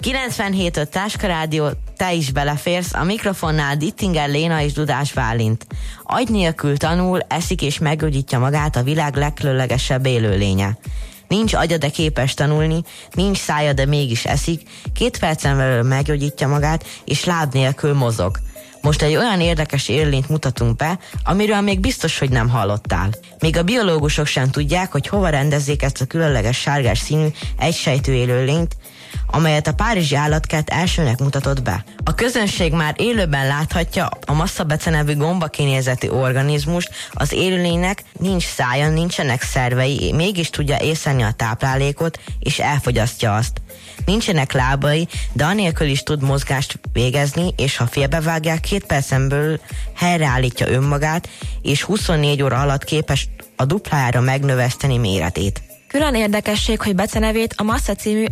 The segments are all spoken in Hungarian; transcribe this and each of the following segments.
97.5 Táska Rádió, te is beleférsz, a mikrofonnál Dittinger Léna és Dudás Bálint. Agy nélkül tanul, eszik és meggyógyítja magát a világ legkülönlegesebb élőlénye. Nincs agya, de képes tanulni, nincs szája, de mégis eszik, 2 percen belül meggyógyítja magát, és láb nélkül mozog. Most egy olyan érdekes élőlényt mutatunk be, amiről még biztos, hogy nem hallottál. Még a biológusok sem tudják, hogy hova rendezzék ezt a különleges sárgás színű egysejtű élőlényt, amelyet a párizsi állatkert elsőnek mutatott be. A közönség már élőben láthatja a massabece nevű gombakinézetű organizmust, az élőlénynek nincs szája, nincsenek szervei, mégis tudja észlelni a táplálékot, és elfogyasztja azt. Nincsenek lábai, de anélkül is tud mozgást végezni, és ha félbevágják, 2 percen belül helyreállítja önmagát, és 24 óra alatt képes a duplájára megnöveszteni méretét. Külön érdekesség, hogy becenevét a Massa című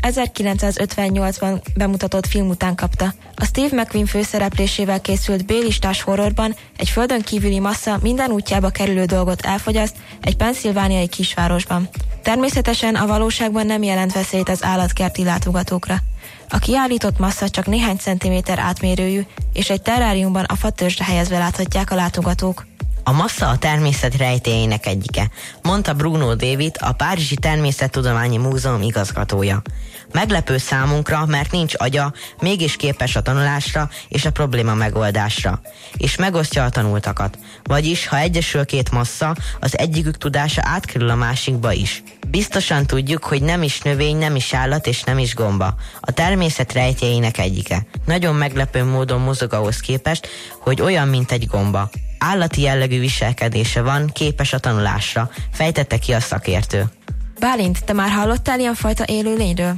1958-ban bemutatott film után kapta. A Steve McQueen főszereplésével készült B-listás horrorban egy földön kívüli massa minden útjába kerülő dolgot elfogyaszt egy pennsylvániai kisvárosban. Természetesen a valóságban nem jelent veszélyt az állatkerti látogatókra. A kiállított massa csak néhány centiméter átmérőjű, és egy terráriumban a fatörzsre helyezve láthatják a látogatók. A massa a természet rejtélyének egyike, mondta Bruno David, a Párizsi Természettudományi Múzeum igazgatója. Meglepő számunkra, mert nincs agya, mégis képes a tanulásra és a probléma megoldásra, és megosztja a tanultakat. Vagyis, ha egyesül 2 massa, az egyikük tudása átkerül a másikba is. Biztosan tudjuk, hogy nem is növény, nem is állat és nem is gomba. A természet rejtélyének egyike. Nagyon meglepő módon mozog ahhoz képest, hogy olyan, mint egy gomba. Állati jellegű viselkedése van, képes a tanulásra, fejtette ki a szakértő. Bálint, te már hallottál ilyen fajta élőlényről?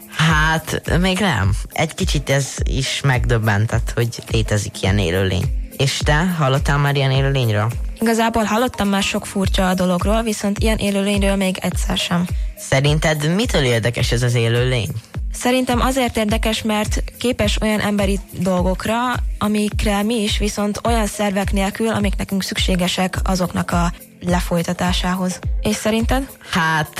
Hát, még nem. Egy kicsit ez is megdöbbentett, hogy létezik ilyen élőlény. És te hallottál már ilyen élőlényről? Igazából hallottam már sok furcsa dologról, viszont ilyen élőlényről még egyszer sem. Szerinted mitől érdekes ez az élőlény? Szerintem azért érdekes, mert képes olyan emberi dolgokra, amikre mi is, viszont olyan szervek nélkül, amik nekünk szükségesek azoknak a lefolytatásához. És szerinted? Hát,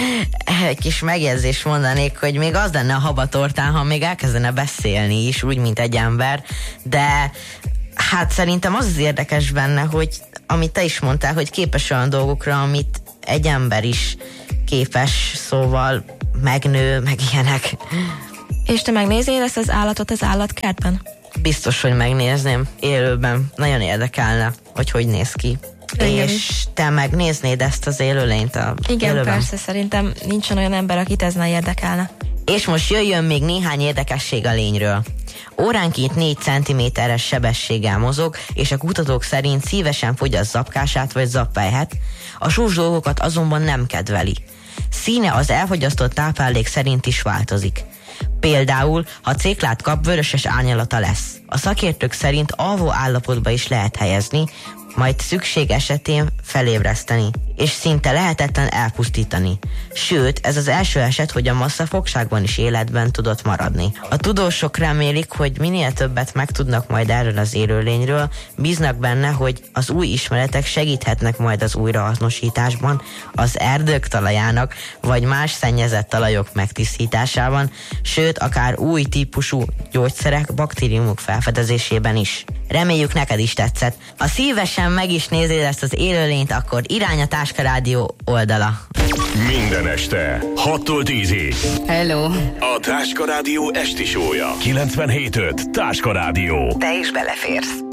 egy kis megjegyzést mondanék, hogy még az lenne a habatortán, ha még elkezdene beszélni is, úgy, mint egy ember, de hát szerintem az érdekes benne, hogy amit te is mondtál, hogy képes olyan dolgokra, amit egy ember is képes, szóval megnő, meg ilyenek. És te megnézél ezt az állatot az állatkertben? Biztos, hogy megnézném élőben. Nagyon érdekelne, hogy néz ki. Igen. És te megnéznéd ezt az élőlényt Igen, élőben? persze, szerintem nincsen olyan ember, akit ez ne érdekelne. És most jöjjön még néhány érdekesség a lényről. Óránként 4 cm-es sebességgel mozog, és a kutatók szerint szívesen fogyaszt zapkását vagy zappelyhet, a sós dolgokat azonban nem kedveli. Színe az elfogyasztott táplálék szerint is változik. Például, ha céklát kap, vöröses árnyalata lesz. A szakértők szerint alvó állapotba is lehet helyezni, majd szükség esetén felébreszteni, és szinte lehetetlen elpusztítani. Sőt, ez az első eset, hogy a massa fogságban is életben tudott maradni. A tudósok remélik, hogy minél többet megtudnak majd erről az élőlényről, bíznak benne, hogy az új ismeretek segíthetnek majd az újrahasznosításban, az erdők talajának, vagy más szennyezett talajok megtisztításában, sőt, akár új típusú gyógyszerek, baktériumok felfedezésében is. Reméljük, neked is tetszett. Ha szívesen meg is nézed ezt az élőlényt, akkor irány a Táska Rádió oldala. Minden este 6-tól 10-ig. Hello! A Táska Rádió esti show-ja. 97.5 Táska Rádió. Te is beleférsz.